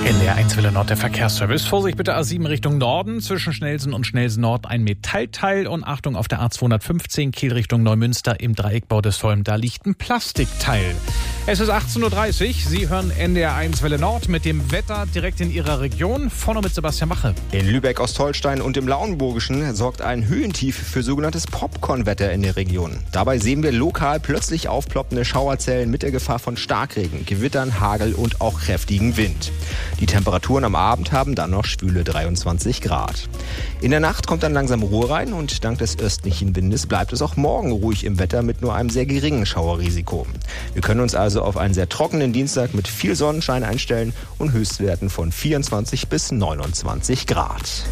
NDR 1 Welle Nord, der Verkehrsservice. Vorsicht bitte A7 Richtung Norden, zwischen Schnelsen und Schnelsen Nord ein Metallteil und Achtung auf der A215 Kiel Richtung Neumünster im Dreieck Bordesholm, da liegt ein Plastikteil. Es ist 18.30 Uhr, Sie hören NDR 1 Welle Nord mit dem Wetter direkt in Ihrer Region. Vorne mit Sebastian Mache. In Lübeck, Ostholstein und im Lauenburgischen sorgt ein Höhentief für sogenanntes Popcorn-Wetter in der Region. Dabei sehen wir lokal plötzlich aufploppende Schauerzellen mit der Gefahr von Starkregen, Gewittern, Hagel und auch kräftigen Wind. Die Temperaturen am Abend haben dann noch schwüle 23 Grad. In der Nacht kommt dann langsam Ruhe rein und dank des östlichen Windes bleibt es auch morgen ruhig im Wetter mit nur einem sehr geringen Schauerrisiko. Wir können uns also auf einen sehr trockenen Dienstag mit viel Sonnenschein einstellen und Höchstwerten von 24 bis 29 Grad.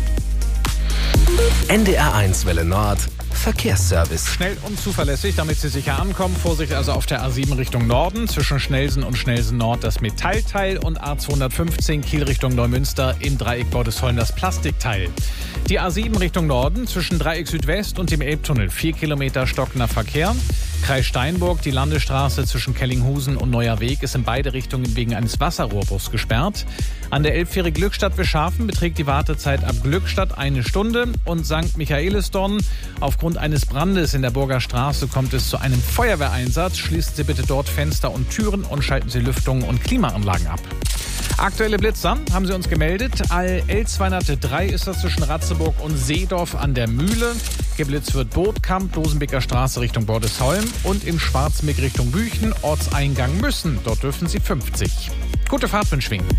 NDR 1 Welle Nord Verkehrsservice. Schnell und zuverlässig, damit Sie sicher ankommen. Vorsicht also auf der A7 Richtung Norden, zwischen Schnelsen und Schnelsen Nord das Metallteil und A215 Kiel Richtung Neumünster im Dreieck Bordesholm das Plastikteil. Die A7 Richtung Norden, zwischen Dreieck Südwest und dem Elbtunnel 4 Kilometer stockender Verkehr. Kreis Steinburg, die Landesstraße zwischen Kellinghusen und Neuer Weg ist in beide Richtungen wegen eines Wasserrohrbruchs gesperrt. An der Elbfähre Glückstadt-Wischhafen beträgt die Wartezeit ab Glückstadt 1 Stunde und St. Michaelisdorn. Aufgrund eines Brandes in der Burger Straße kommt es zu einem Feuerwehreinsatz. Schließen Sie bitte dort Fenster und Türen und schalten Sie Lüftungen und Klimaanlagen ab. Aktuelle Blitzer haben Sie uns gemeldet. L203 ist das zwischen Ratzeburg und Seedorf an der Mühle. Geblitzt wird Bootkamp, Dosenbeker Straße Richtung Bordesholm und in Schwarzmeck Richtung Büchen, Ortseingang Müssen. Dort dürfen Sie 50. Gute Fahrt wünschen wir Ihnen.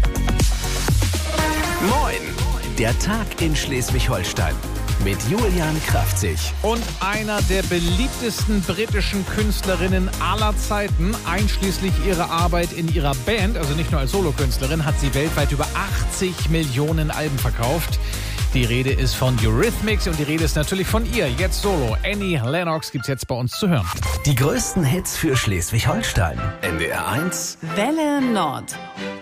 Moin! Der Tag in Schleswig-Holstein mit Julian Kraftzig. Und einer der beliebtesten britischen Künstlerinnen aller Zeiten, einschließlich ihrer Arbeit in ihrer Band, also nicht nur als Solokünstlerin, hat sie weltweit über 80 Millionen Alben verkauft. Die Rede ist von Eurythmics und die Rede ist natürlich von ihr, jetzt solo. Annie Lennox gibt's jetzt bei uns zu hören. Die größten Hits für Schleswig-Holstein. NDR 1 Welle Nord.